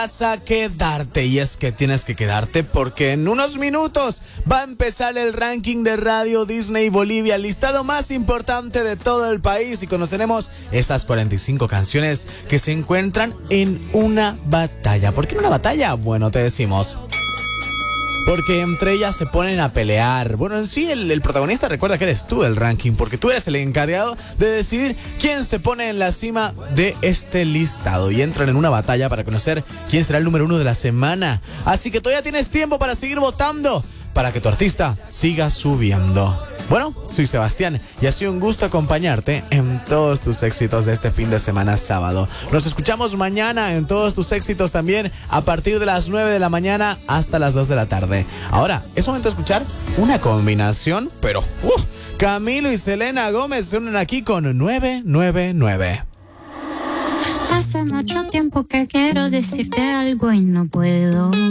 Vas a quedarte, y es que tienes que quedarte porque en unos minutos va a empezar el ranking de Radio Disney Bolivia, el listado más importante de todo el país, y conoceremos esas 45 canciones que se encuentran en una batalla. ¿Por qué en una batalla? Bueno, te decimos. Porque entre ellas se ponen a pelear. Bueno, en sí el protagonista, recuerda que eres tú del ranking, porque tú eres el encargado de decidir quién se pone en la cima de este listado. Y entran en una batalla para conocer quién será el número 1 de la semana. Así que todavía tienes tiempo para seguir votando, para que tu artista siga subiendo. Bueno, soy Sebastián y ha sido un gusto acompañarte en todos tus éxitos de este fin de semana sábado. Nos escuchamos mañana en todos tus éxitos también a partir de las 9 de la mañana hasta las 2 de la tarde. Ahora, es momento de escuchar una combinación, pero Camilo y Selena Gómez se unen aquí con 999. Hace mucho tiempo que quiero decirte algo y no puedo.